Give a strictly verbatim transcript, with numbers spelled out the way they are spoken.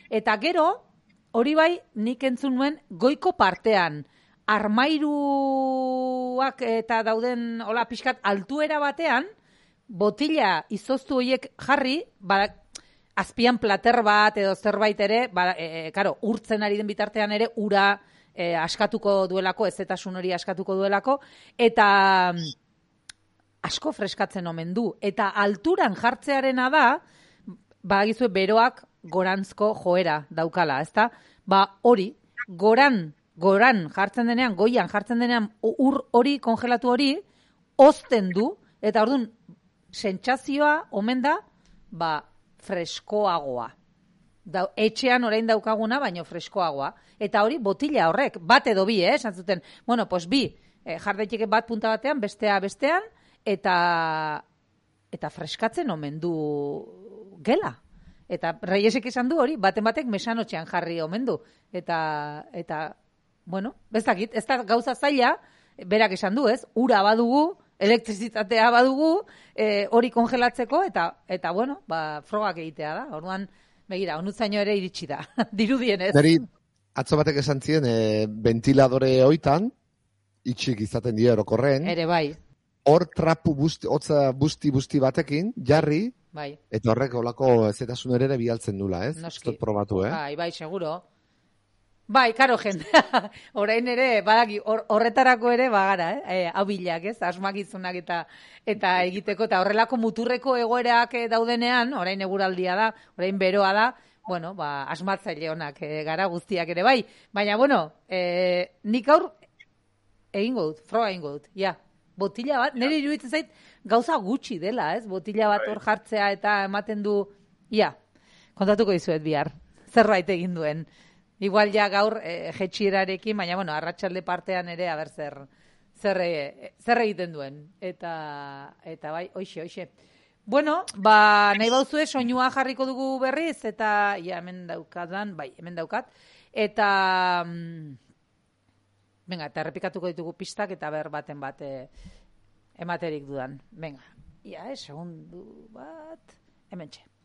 Eta gero, hori bai, nik entzun nuen goiko partean, armairuak eta dauden, hola, pixkat, altuera batean, botila izoztu horiek jarri, ba, azpian plater bat edo zerbait ere, ba, e, karo, urtzen ari den bitartean ere, ura e, askatuko duelako, ezetasun hori askatuko duelako, eta asko freskatzen omen du. Eta alturan jartzearena da, badagizue beroak gorantzko joera daukala, ezta? Ba, hori, goran, goran jartzen denean, goian jartzen denean, ur hori, kongelatu hori, ozten du, eta orduan, sentsazioa omen da, ba, freskoagoa. Da, etxean orain daukaguna, baino freskoagoa. Eta hori, botila horrek, bat edo bi, eh, esan zuten. Bueno, pues bi, eh, jardaiteke bat punta batean, bestea bestean, eta eta freskatzen omen du gela. Eta Reyesek esan du hori, baten batek mesanotxean jarri omen du. Eta, eta bueno, ez dakit, ez da gauza zaila, berak esan du, ez? Ura badugu, elektrizitatea badugu, e, hori kongelatzeko, eta, eta bueno, ba, frogak egitea da. Orduan, begira, onutzaino ere iritsi da, dirudienez. Neri, atzo batek esan ziren, e, ventiladore hoitan, itxik izaten dira orokorren. Ere bai. Hor trapu busti, hotza busti busti batekin, jarri, bai. Eta horrek olako ezetasun ere bialtzen dula, ez? Noski. Ez probatu, eh? Bai, bai, seguro. Bai, karo, jendea, orain ere, badaki, or, horretarako ere bagara, eh? E, abilak, ez? Asmakizunak eta eta egiteko, eta horrelako muturreko egoerak daudenean, orain eguraldia da, orain beroa da, bueno, ba, asmatzaile honak e, gara guztiak ere, bai. Baina, bueno, e, nik aur egingo dut, froga egingo dut, ja. Botila bat, nire iruditzen zait, gauza gutxi dela, ez? Botila bat hor jartzea eta ematen du, ja, kontatuko dizuet bihar, zerbait egin duen. Igual ja gaur e, jetxierarekin, baina, bueno, arratsalde partean ere, aber zer, zer, e, zer egiten duen. Eta, eta bai, hoxe, hoxe. Bueno, ba, nahi bauzue, soinua jarriko dugu berriz, eta, ja, hemen daukatan, bai, hemen daukat. Eta, mm, venga, eta errepikatuko ditugu pistak, eta ber baten bat e, ematerik dudan. Venga, ia, eh, segundu bat, hemen txe.